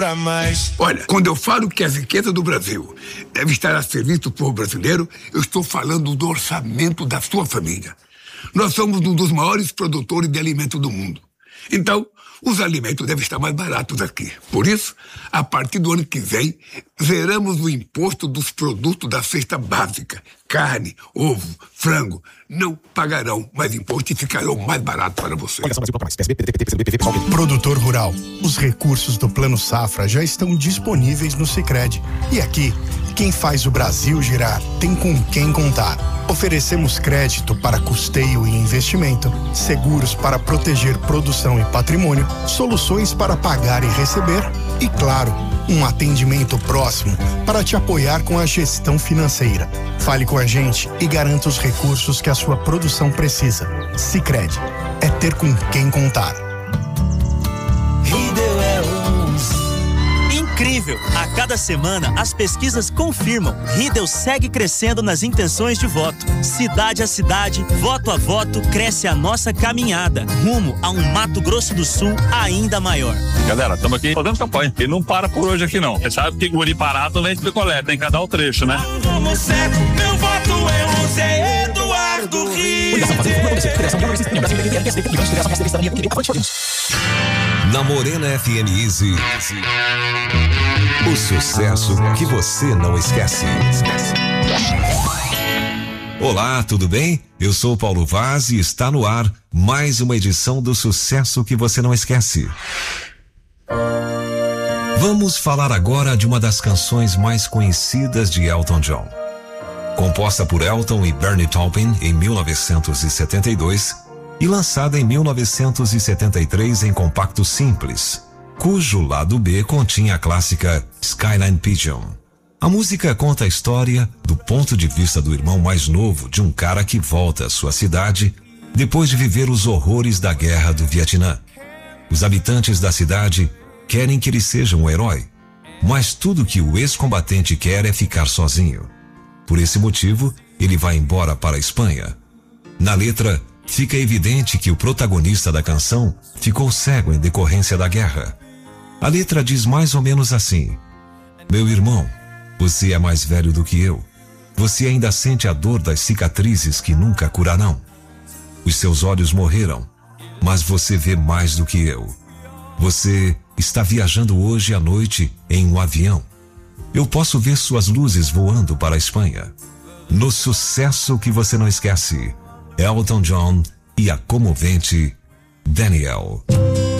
pra mais. Olha, quando eu falo que a riqueza do Brasil deve estar a serviço do povo brasileiro, eu estou falando do orçamento da sua família. Nós somos um dos maiores produtores de alimentos do mundo. Então, os alimentos devem estar mais baratos aqui. Por isso, a partir do ano que vem, zeramos o imposto dos produtos da cesta básica. Carne, ovo, frango, não pagarão mais imposto e ficarão mais baratos para você. Produtor rural, os recursos do Plano Safra já estão disponíveis no Sicredi. E aqui, quem faz o Brasil girar tem com quem contar. Oferecemos crédito para custeio e investimento, seguros para proteger produção e patrimônio, soluções para pagar e receber e, claro, um atendimento próximo para te apoiar com a gestão financeira. Fale com a gente e garanta os recursos que a sua produção precisa. Sicredi, é ter com quem contar. Incrível! A cada semana, as pesquisas confirmam. Riedel segue crescendo nas intenções de voto. Cidade a cidade, voto a voto, cresce a nossa caminhada, rumo a um Mato Grosso do Sul ainda maior. Galera, estamos aqui fazendo campanha. E não para por hoje aqui, não. Você sabe que guri parado vem de picolé, tem que dar o trecho, né? Vamos certo, meu voto é o Zé Eduardo Riedel. Na Morena FM Easy, o sucesso que você não esquece. Olá, tudo bem? Eu sou Paulo Vaz e está no ar mais uma edição do sucesso que você não esquece. Vamos falar agora de uma das canções mais conhecidas de Elton John. Composta por Elton e Bernie Taupin em 1972 e lançada em 1973 em compacto simples, cujo lado B continha a clássica Skyline Pigeon. A música conta a história do ponto de vista do irmão mais novo de um cara que volta à sua cidade depois de viver os horrores da guerra do Vietnã. Os habitantes da cidade querem que ele seja um herói, mas tudo que o ex-combatente quer é ficar sozinho. Por esse motivo, ele vai embora para a Espanha. Na letra, fica evidente que o protagonista da canção ficou cego em decorrência da guerra. A letra diz mais ou menos assim: meu irmão, você é mais velho do que eu. Você ainda sente a dor das cicatrizes que nunca curarão. Os seus olhos morreram, mas você vê mais do que eu. Você está viajando hoje à noite em um avião. Eu posso ver suas luzes voando para a Espanha. No sucesso que você não esquece, Elton John e a comovente Danielle.